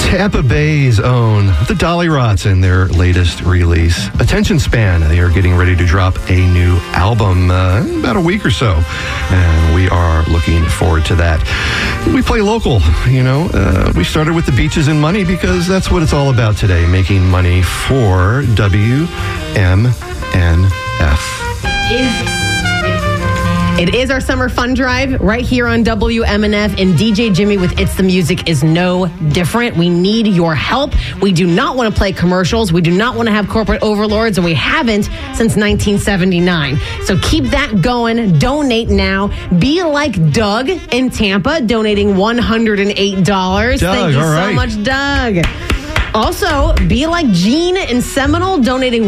Tampa Bay's own the Dolly Rots in their latest release, Attention Span. They are getting ready to drop a new album in about a week or so, and we are looking forward to that. We play local, we started with the beaches and money because that's what it's all about today, making money for WMNF. It is our summer fun drive right here on WMNF, and DJ Jimmy with It's the Music is no different. We need your help. We do not want to play commercials. We do not want to have corporate overlords, and we haven't since 1979. So keep that going. Donate now. Be like Doug in Tampa, donating $108. Thank you so much, Doug. Also, be like Gene in Seminole, donating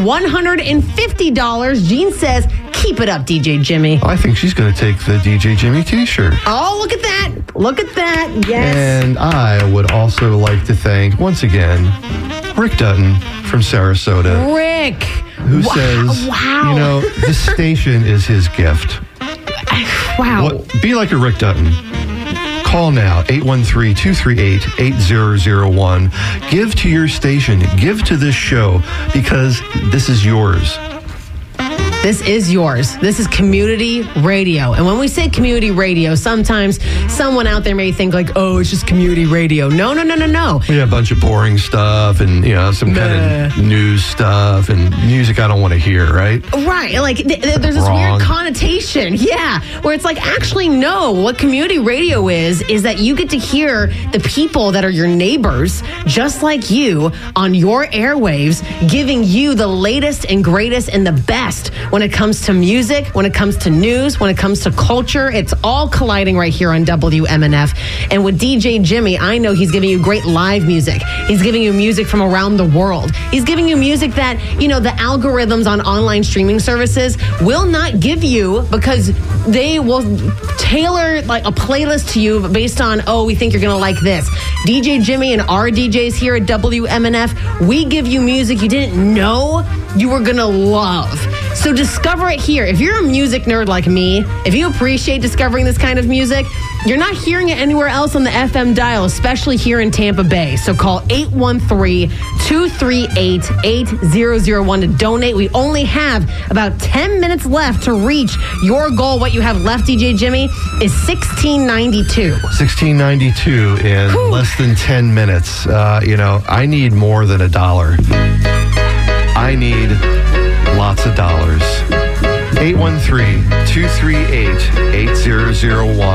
$150. Gene says, keep it up, DJ Jimmy. I think she's going to take the DJ Jimmy t-shirt. Oh, look at that. Look at that. Yes. And I would also like to thank, once again, Rick Dutton from Sarasota. Rick. Who says, the station is his gift. Wow. Be like a Rick Dutton. Call now, 813-238-8001. Give to your station. Give to this show because this is yours. This is yours. This is community radio. And when we say community radio, sometimes someone out there may think like, oh, it's just community radio. No. Yeah, a bunch of boring stuff and, some kind of news stuff and music I don't want to hear, right? Right. Like, there's this weird connotation. Yeah. Where it's like, actually, no. What community radio is that you get to hear the people that are your neighbors, just like you, on your airwaves, giving you the latest and greatest and the best when it comes to music, when it comes to news, when it comes to culture. It's all colliding right here on WMNF. And with DJ Jimmy, I know he's giving you great live music. He's giving you music from around the world. He's giving you music that, the algorithms on online streaming services will not give you because they will tailor like a playlist to you based on, we think you're going to like this. DJ Jimmy and our DJs here at WMNF, we give you music you didn't know you were going to love. So discover it here. If you're a music nerd like me, if you appreciate discovering this kind of music, you're not hearing it anywhere else on the FM dial, especially here in Tampa Bay. So call 813-238-8001 to donate. We only have about 10 minutes left to reach your goal. What you have left, DJ Jimmy, is $16.92. $16.92 in less than 10 minutes. I need more than $1. I need lots of dollars. 813-238-8001.